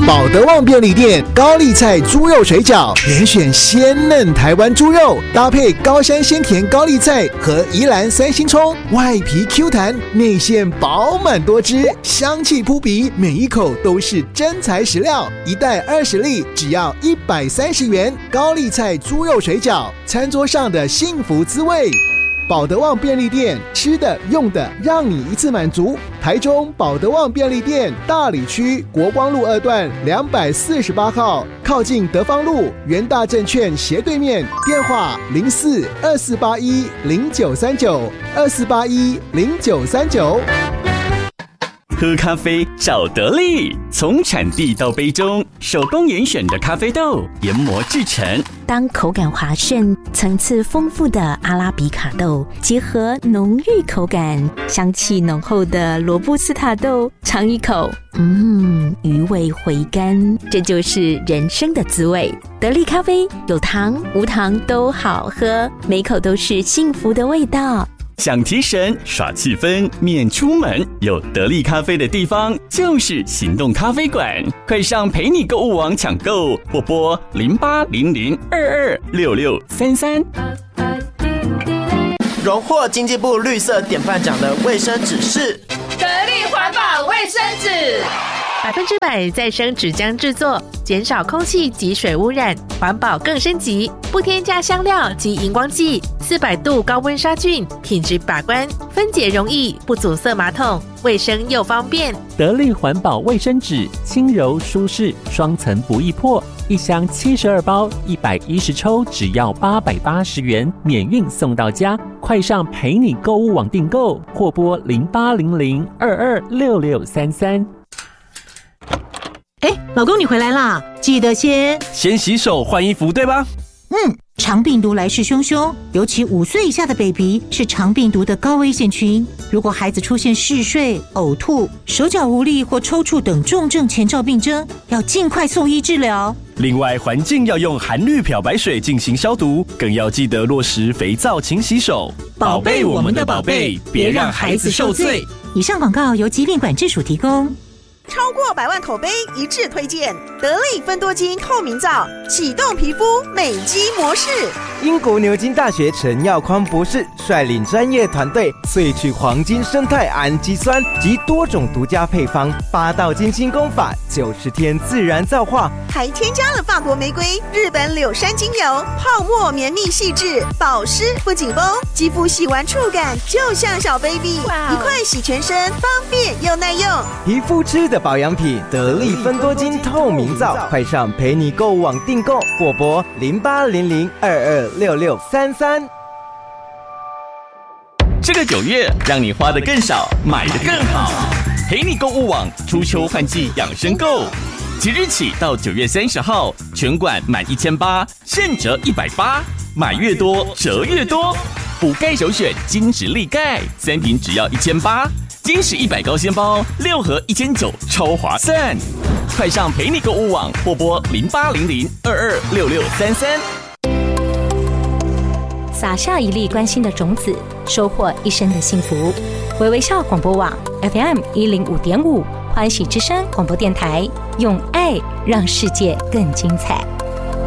保德旺便利店高丽菜猪肉水饺，严选鲜嫩台湾猪肉，搭配高山鲜甜高丽菜和宜兰三星葱，外皮 Q 弹，内馅饱满多汁，香气扑鼻，每一口都是真材实料。一袋20粒，只要130元。高丽菜猪肉水饺，餐桌上的幸福滋味。保德旺便利店，吃的用的让你一次满足。台中保德旺便利店大里区国光路2段248号，靠近德芳路元大证券斜对面，电话04-2481-0939，2481-0939。 喝咖啡找得力，从产地到杯中，手工严选的咖啡豆研磨制成。 当口感滑顺、层次丰富的阿拉比卡豆结合浓郁口感、香气浓厚的罗布斯塔豆，尝一口，余味回甘，这就是人生的滋味。得力咖啡有糖无糖都好喝，每口都是幸福的味道。 想提神耍气氛免出门，有得力咖啡的地方就是行动咖啡馆，快上陪你购物网抢购，或拨0800226633。 荣获经济部绿色典范奖的卫生纸是得力环保卫生纸，100%再生纸浆制作，减少空气及水污染，环保更升级，不添加香料及荧光剂，400度高温杀菌，品质把关，分解容易，不阻塞马桶，卫生又方便。 得力环保卫生纸，轻柔舒适，双层不易破，一箱72包，110抽，只要880元，免运送到家。快上陪你购物网订购，或拨0800226633。 老公你回来啦，记得先洗手换衣服，对吧？ 肠病毒来势汹汹，尤其5岁以下的 baby 是肠病毒的高危险群。如果孩子出现嗜睡、呕吐、手脚无力或抽搐等重症前兆病征，要尽快送医治疗。 另外，环境要用含氯漂白水进行消毒，更要记得落实肥皂勤洗手，宝贝我们的宝贝，别让孩子受罪。 以上广告由疾病管制署提供。 超过100万口碑一致推荐得力芬多精透明皂，启动皮肤美肌模式。 英国牛津大学陈耀匡博士率领专业团队萃取黄金生态氨基酸及多种独家配方，8道金清功法，90天自然皂化， 还添加了法国玫瑰、日本柳杉精油，泡沫绵密细致，保湿不紧绷，肌肤洗完触感就像小 baby， 一块洗全身，方便又耐用。 皮肤吃的保养品，得力芬多精透明皂，快上陪你购物网订购，或拨0800226633。 这个9月，让你花得更少，买得更好。陪你购物网初秋换季养生购，即日起到9月30号，全馆满1800，现折180，买越多折越多。补钙首选金质力钙，3瓶只要1800。金石100高纤包6盒1900，超划算！快上陪你购物网，或拨0800226633。 撒下一粒关心的种子，收获一生的幸福。微微笑广播网 FM105.5，欢喜之声广播电台，用爱让世界更精彩。